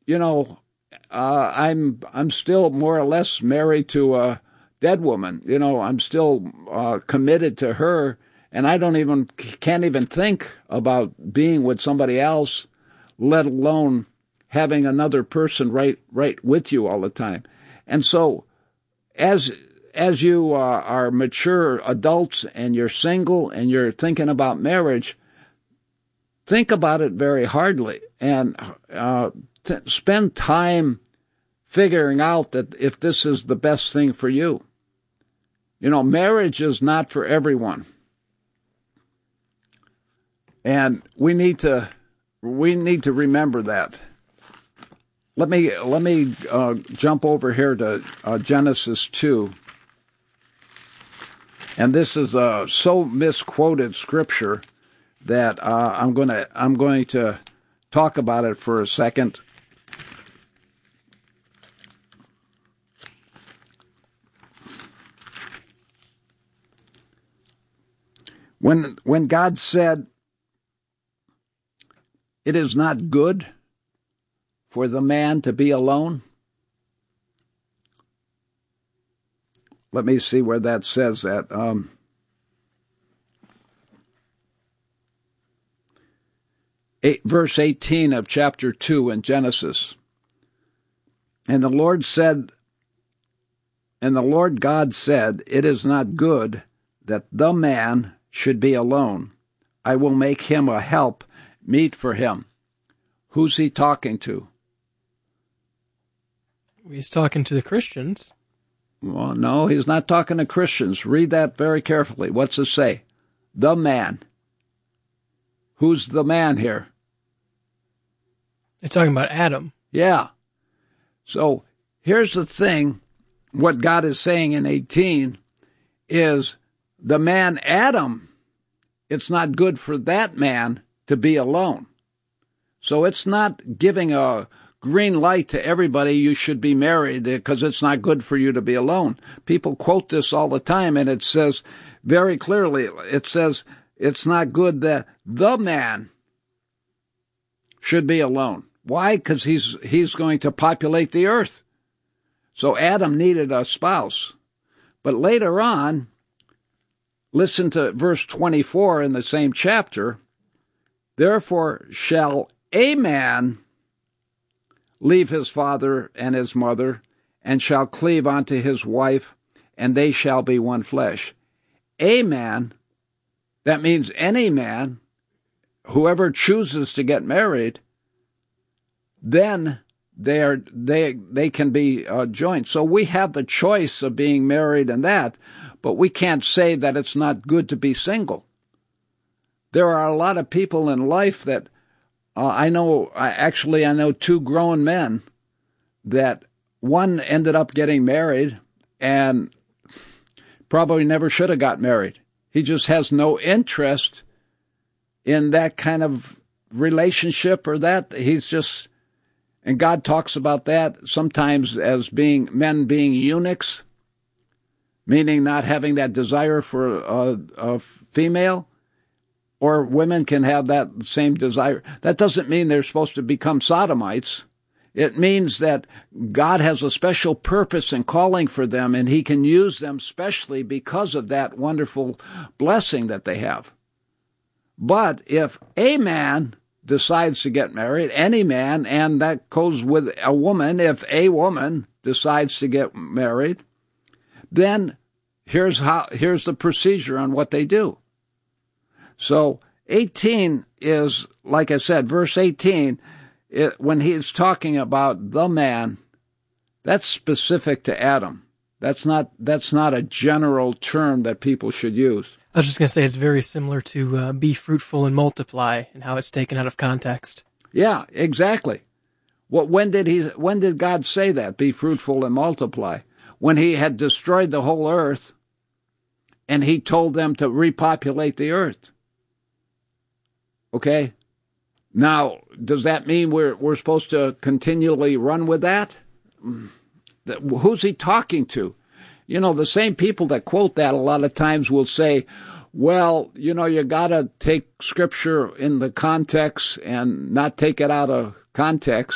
I'm still more or less married to a dead woman. I'm still committed to her, and I can't even think about being with somebody else, let alone having another person right with you all the time. And so, as you are mature adults and you're single and you're thinking about marriage, think about it very hardly and spend time figuring out that if this is the best thing for you. Marriage is not for everyone. And we need to remember that. Let me jump over here to Genesis 2. And this is a so misquoted scripture that I'm going to talk about it for a second. When God said, "It is not good for the man to be alone," let me see where that says that. Verse 18 of chapter 2 in Genesis. And the Lord God said, "It is not good that the man should be alone. I will make him a help meet for him." Who's he talking to? He's talking to the Christians. Well, no, he's not talking to Christians. Read that very carefully. What's it say? The man. Who's the man here? They're talking about Adam. Yeah. So here's the thing. What God is saying in 18 is the man Adam, it's not good for that man to be alone. So it's not giving a green light to everybody, you should be married because it's not good for you to be alone. People quote this all the time, and it says very clearly, it says it's not good that the man should be alone. Why? Because he's going to populate the earth. So Adam needed a spouse. But later on, listen to verse 24 in the same chapter. Therefore shall a man leave his father and his mother, and shall cleave unto his wife, and they shall be one flesh. A man, that means any man, whoever chooses to get married, then they can be joined. So we have the choice of being married and that, but we can't say that it's not good to be single. There are a lot of people in life that I know two grown men that one ended up getting married and probably never should have got married. He just has no interest in that kind of relationship or that. And God talks about that sometimes as men being eunuchs, meaning not having that desire for a female. Or women can have that same desire. That doesn't mean they're supposed to become sodomites. It means that God has a special purpose and calling for them, and he can use them specially because of that wonderful blessing that they have. But if a man decides to get married, any man, and that goes with a woman, if a woman decides to get married, then here's the procedure on what they do. So 18 is, like I said, verse 18, when he's talking about the man, that's specific to Adam. That's not a general term that people should use. I was just going to say it's very similar to be fruitful and multiply and how it's taken out of context. Yeah, exactly. When did God say that? Be fruitful and multiply. When he had destroyed the whole earth and he told them to repopulate the earth. Okay? Now, does that mean we're supposed to continually run with that? Who's he talking to? The same people that quote that a lot of times will say, well, you got to take Scripture in the context and not take it out of context.